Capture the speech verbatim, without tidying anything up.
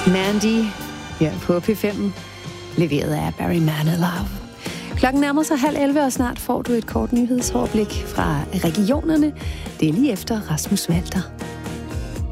Mandy her på P fem, leveret af Barry Manilow. Klokken nærmer sig halv elleve, og snart får du et kort nyhedsoverblik fra regionerne. Det er lige efter Rasmus Walter.